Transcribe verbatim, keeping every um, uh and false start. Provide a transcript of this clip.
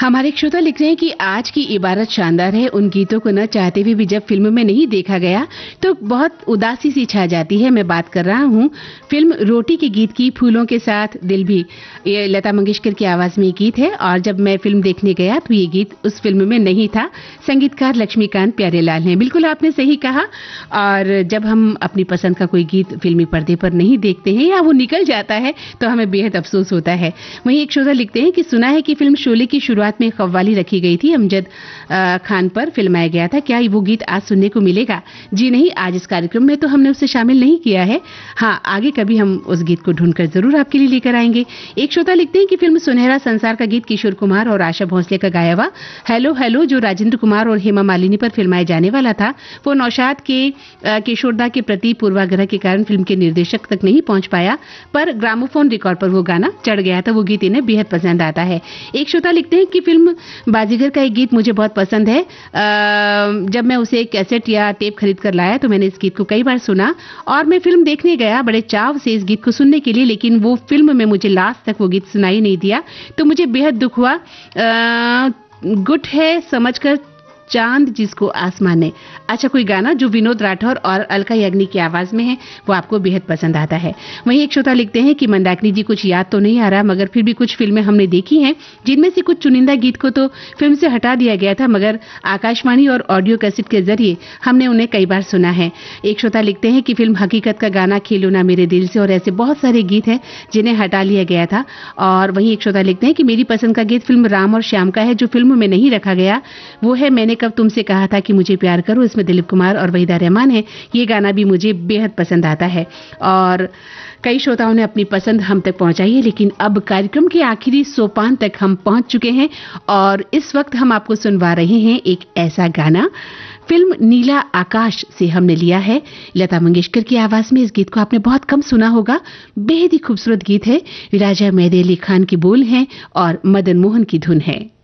हमारे एक श्रोता लिख रहे हैं कि आज की इबारत शानदार है, उन गीतों को न चाहते हुए भी जब फिल्म में नहीं देखा गया तो बहुत उदासी सी छा जाती है। मैं बात कर रहा हूँ फिल्म रोटी के गीत की, फूलों के साथ दिल भी। ये लता मंगेशकर की आवाज में ये गीत है और जब मैं फिल्म देखने गया तो ये गीत उस फिल्म में नहीं था। संगीतकार लक्ष्मीकांत प्यारेलाल हैं। बिल्कुल आपने सही कहा। और जब हम अपनी पसंद का कोई गीत फिल्मी पर्दे पर नहीं देखते हैं या वो निकल जाता है तो हमें बेहद अफसोस होता है। वहीं एक श्रोता लिखते हैं कि सुना है कि फिल्म शोले की शुरुआत में कव्वाली रखी गई थी, अमजद खान पर फिल्माया गया था। क्या वो गीत आज सुनने को मिलेगा? जी नहीं, आज इस कार्यक्रम में तो हमने उसे शामिल नहीं किया है। हाँ, आगे कभी हम उस गीत को ढूंढकर जरूर आपके लिए लेकर आएंगे। एक श्रोता लिखते हैं कि फिल्म सुनहरा संसार का गीत किशोर कुमार और आशा भोसले का गाया हुआ हेलो हेलो जो राजेंद्र कुमार और हेमा मालिनी पर फिल्माया जाने वाला था, वो नौशाद के किशोरदा के प्रति पूर्वाग्रह के कारण फिल्म के निर्देशक तक नहीं पहुंच पाया, पर ग्रामोफोन रिकॉर्ड पर वो गाना चढ़ गया था। वो गीत इन्हें बेहद पसंद आता है। एक श्रोता लिखते हैं कि फिल्म बाजीगर का एक गीत मुझे बहुत पसंद है। आ, जब मैं उसे कैसेट या टेप खरीद कर लाया तो मैंने इस गीत को कई बार सुना और मैं फिल्म देखने गया बड़े चाव से इस गीत को सुनने के लिए, लेकिन वो फिल्म में मुझे लास्ट तक वो गीत सुनाई नहीं दिया तो मुझे बेहद दुख हुआ। गुट है समझकर चांद जिसको आसमान ने। अच्छा, कोई गाना जो विनोद राठौर और अलका याग्निक की आवाज में है वो आपको बेहद पसंद आता है। वहीं एक श्रोता लिखते हैं कि मंदाकिनी जी कुछ याद तो नहीं आ रहा, मगर फिर भी कुछ फिल्में हमने देखी हैं जिनमें से कुछ चुनिंदा गीत को तो फिल्म से हटा दिया गया था, मगर आकाशवाणी और ऑडियो कैसेट के जरिए हमने उन्हें कई बार सुना है। एक श्रोता लिखते हैं कि फिल्म हकीकत का गाना खेलो ना मेरे दिल से और ऐसे बहुत सारे गीत हैं जिन्हें हटा लिया गया था। और वहीं एक श्रोता लिखते हैं कि मेरी पसंद का गीत फिल्म राम और श्याम का है जो फिल्म में नहीं रखा गया, वो है मैंने कब तुमसे कहा था कि मुझे प्यार करो। इसमें दिलीप कुमार और वहीदा रहमान है। ये गाना भी मुझे बेहद पसंद आता है। और कई श्रोताओं ने अपनी पसंद हम तक पहुंचाई है, लेकिन अब कार्यक्रम के आखिरी सोपान तक हम पहुंच चुके हैं और इस वक्त हम आपको सुनवा रहे हैं एक ऐसा गाना, फिल्म नीला आकाश से हमने लिया है लता मंगेशकर की आवाज में। इस गीत को आपने बहुत कम सुना होगा, बेहद ही खूबसूरत गीत है। राजा मेहदी अली खान की बोल हैं और मदन मोहन की धुन है।